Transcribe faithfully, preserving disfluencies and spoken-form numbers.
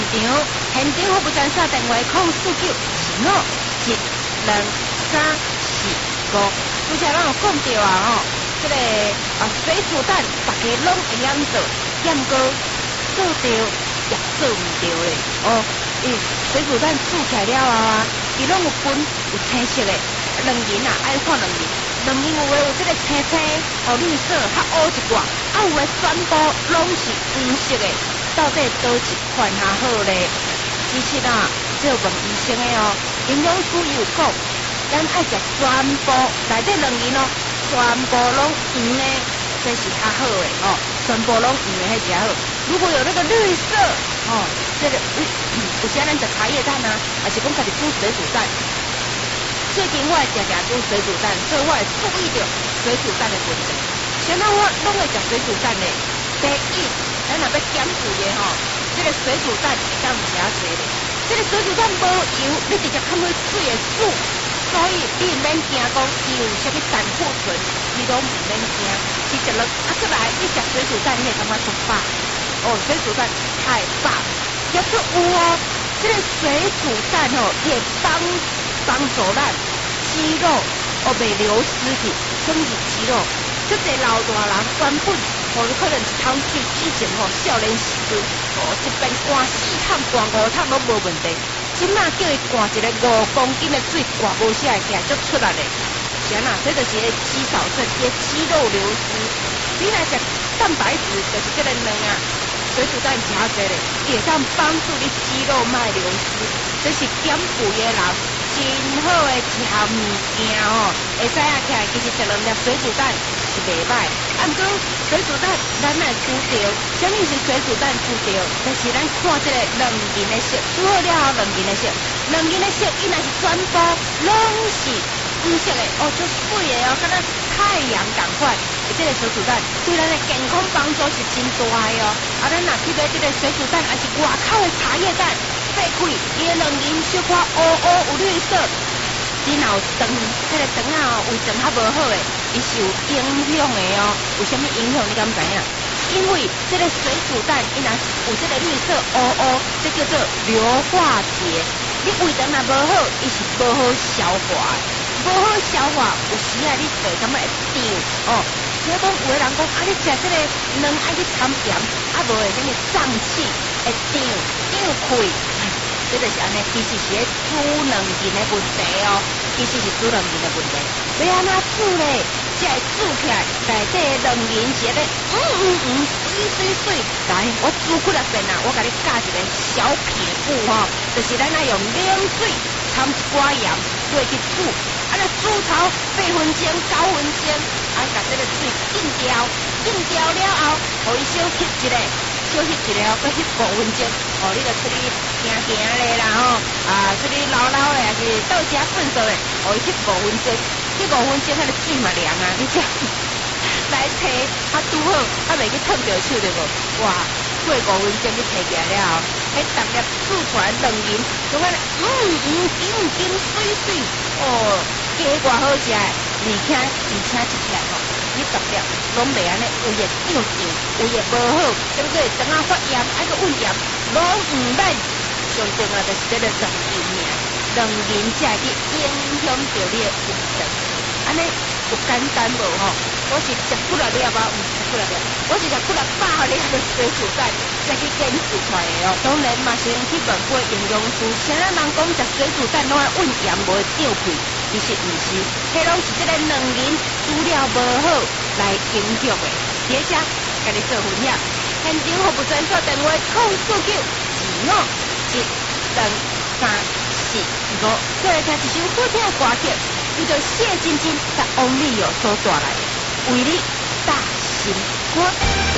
场，现场服务专线电话零四九二五一两三四五。拄则咱有讲到啊吼，这个啊水煮蛋，大家拢会晓做，验过做着也做唔着咧。哦，伊水煮蛋煮起来了后啊，伊拢有分有青色的，两银啊爱看两银，两银有诶有这个青青，哦绿色较乌一寡，啊有诶全部拢是黄色的，到底倒一款较好咧？其实啊，这问医生的哦，营养师有讲。咱爱食全部内底两银哦，全部拢黄的，这是较好的哦。全部拢黄的，迄是较好。如果有那个绿色哦，这个有有时咱食茶叶蛋啊，还是讲家己煮水煮蛋。最近我会常常煮水煮蛋，所以我会注意到水煮蛋的问题。像咱我拢会食水煮蛋的，第一，咱若要减肥的吼，这个水煮蛋会当唔加济的。这个水煮蛋无油，你直接看开水的煮。所以你唔免惊讲伊有啥物胆固醇，你都唔免惊。其实了，啊出来你食水煮蛋，你会感觉足饱。哦，水煮蛋太饱，也是有哦。这个水煮蛋哦，也帮帮助咱肌肉哦袂流失去，什么是肌肉？即个老大人原本哦可能一桶水以前哦少年时阵哦一边灌四桶灌五桶都无问题。即马叫伊灌一个五公斤的水，灌无下起来就出来咧。是啊，这就是肌少症，也肌肉流失。你来食蛋白质，就是这个卵啊，水煮蛋加济咧，也当帮助你肌肉脉流失。这是减肥的人真好的一项物件哦。会知影起来，其实食两粒水煮蛋是袂歹。啊，毋过水煮蛋咱来煮着，啥物是水煮蛋煮着？就是咱看这个两银的色，煮好了后两银的色，两银的色伊若是全部拢是黄色的，哦，足水的哦，敢若太阳共款。这个水煮蛋对咱的健康帮助是真大的哦。啊，咱若去买这个水煮蛋，还是外口的茶叶蛋，掰开伊的两银小可乌乌有绿色。你若有肠，迄个肠啊哦，胃肠较无好诶，伊是有影响诶哦。有啥物影响？你敢知影？因为这个水煮蛋，伊若是有这个绿色乌乌，这叫做硫化铁。你胃肠若无好，伊是无好消化诶，无好消化，有时啊你会感觉会胀哦。所以讲有诶人讲啊，你食这个卵爱去掺盐，啊无会啥物胀气，会胀胀气。这就是安尼，其实是咧煮两斤的问题哦，其实是煮两斤的问题。要安怎煮咧？才会煮起来，内底两银是咧，嗯嗯嗯，水水水。来，我煮几粒遍啊，我甲你教一个小撇步吼，就是咱爱用冷水掺一寡盐落去煮，啊，那煮头八分钟、九分钟，啊，甲这个水浸掉，浸掉了后，互伊小翕一下。小翕一了，搁翕五分钟，哦，你著出去行行咧啦吼，啊，出去溜溜咧，还是到家糞扫咧，哦，伊翕五分钟，翕五分钟，迄个水嘛凉啊，你只来摕，啊拄好，啊袂去烫着手着无，哇，过五分钟你摕起来了后，迄逐粒煮出来两银，就安尼，嗯嗯，金金水水，哦，加偌好食诶，而且而且食起来吼。你逐粒拢袂安尼，胃会胀胀，胃会无好，对不对？肠仔发炎，爱个胃炎，拢唔免。上重要就是这个两银尔，两银才会去影响到你的胃肠。安尼有简单无吼？我是食几粒粒啊，唔是食几粒粒，我是食几粒百粒的水煮蛋才去坚持出来的哦。当然嘛是用去问过营养师，啥人讲食水煮蛋拢爱胃炎无会胀气？其实唔是，迄拢是这个两银煮了无好来影响的。伫遮甲你做分享，现场服务专线电话零四九二五一两三四五。再来听一首好听的歌曲，叫做谢晶晶甲王力友所带来的《为你大心肝》。